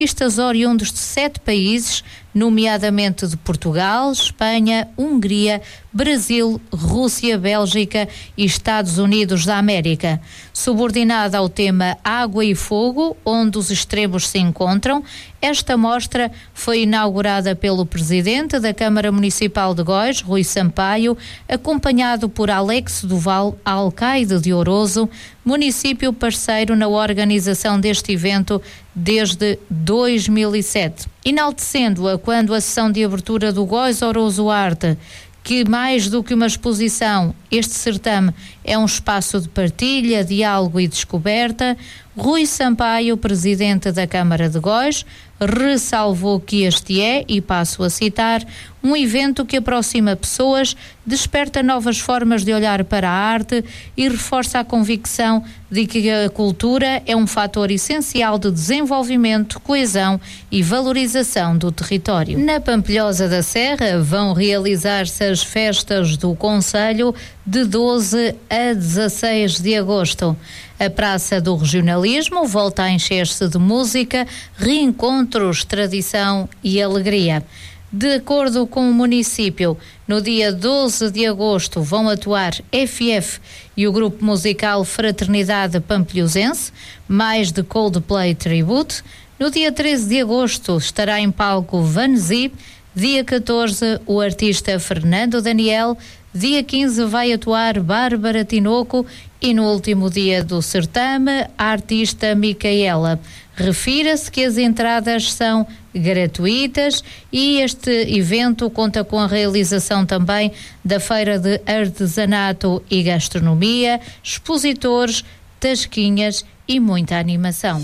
artistas oriundos de 7 países, nomeadamente de Portugal, Espanha, Hungria, Brasil, Rússia, Bélgica e Estados Unidos da América. Subordinada ao tema Água e Fogo, onde os extremos se encontram, esta mostra foi inaugurada pelo presidente da Câmara Municipal de Góis, Rui Sampaio, acompanhado por Alex Duval, alcaide de Ouroso, município parceiro na organização deste evento desde 2007. Enaltecendo-a quando a sessão de abertura do Góis Ouroso Arte, que mais do que uma exposição, este certame é um espaço de partilha, diálogo e descoberta, Rui Sampaio, presidente da Câmara de Góis, ressalvou que este é, e passo a citar, um evento que aproxima pessoas, desperta novas formas de olhar para a arte e reforça a convicção de que a cultura é um fator essencial de desenvolvimento, coesão e valorização do território. Na Pampilhosa da Serra vão realizar-se as festas do Concelho de 12 a 16 de agosto. A Praça do Regionalismo volta a encher-se de música, reencontros, tradição e alegria. De acordo com o município, no dia 12 de agosto vão atuar FF e o grupo musical Fraternidade Pampilhosense, mais de Coldplay Tribute. No dia 13 de agosto estará em palco Vanzi. Dia 14, o artista Fernando Daniel. Dia 15 vai atuar Bárbara Tinoco e no último dia do certame, a artista Micaela. Refira-se que as entradas são gratuitas e este evento conta com a realização também da Feira de Artesanato e Gastronomia, expositores, tasquinhas e muita animação.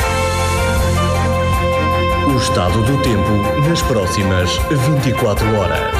O estado do tempo nas próximas 24 horas.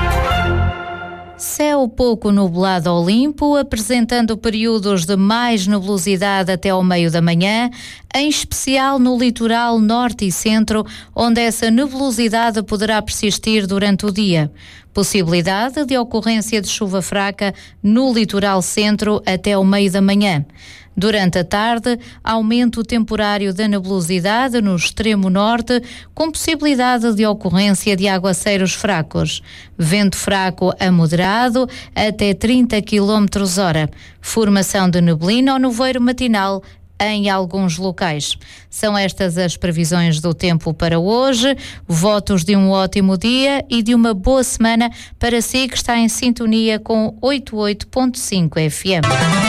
Céu pouco nublado ou limpo, apresentando períodos de mais nebulosidade até ao meio da manhã, em especial no litoral norte e centro, onde essa nebulosidade poderá persistir durante o dia. Possibilidade de ocorrência de chuva fraca no litoral centro até ao meio da manhã. Durante a tarde, aumento temporário da nebulosidade no extremo norte, com possibilidade de ocorrência de aguaceiros fracos. Vento fraco a moderado, até 30 km/h. Formação de neblina ou nevoeiro matinal em alguns locais. São estas as previsões do tempo para hoje. Votos de um ótimo dia e de uma boa semana para si que está em sintonia com 88.5 FM.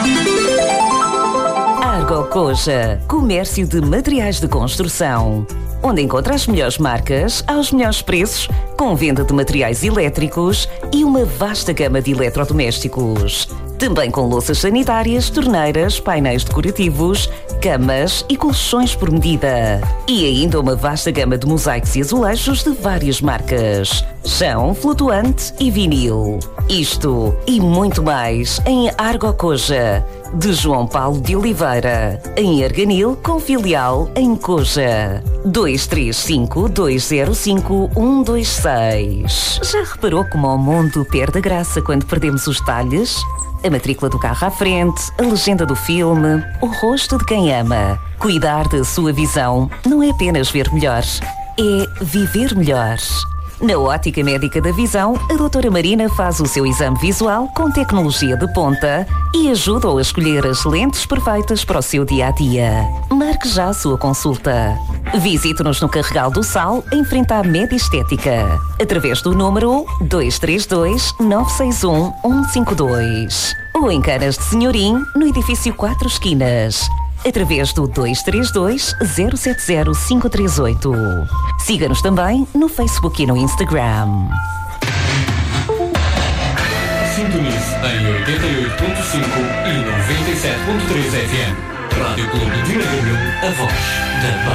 Argocoja, comércio de materiais de construção, onde encontra as melhores marcas aos melhores preços, com venda de materiais elétricos e uma vasta gama de eletrodomésticos. Também com louças sanitárias, torneiras, painéis decorativos, camas e colchões por medida. E ainda uma vasta gama de mosaicos e azulejos de várias marcas. Chão, flutuante e vinil. Isto e muito mais em Argocoja, de João Paulo de Oliveira, em Arganil, com filial em Coja. 235-205-126. Já reparou como o mundo perde a graça quando perdemos os detalhes? A matrícula do carro à frente, a legenda do filme, o rosto de quem ama. Cuidar da sua visão não é apenas ver melhor, é viver melhor. Na Ótica Médica da Visão, a doutora Marina faz o seu exame visual com tecnologia de ponta e ajuda-o a escolher as lentes perfeitas para o seu dia-a-dia. Marque já a sua consulta. Visite-nos no Carregal do Sal, em frente à Medestética, através do número 232-961-152. Ou em Canas de Senhorim, no edifício 4 Esquinas, através do 232-070-538. Siga-nos também no Facebook e no Instagram. Sintonize em 88.5 e 97.3 FM. Rádio Clube de Arganil, a voz da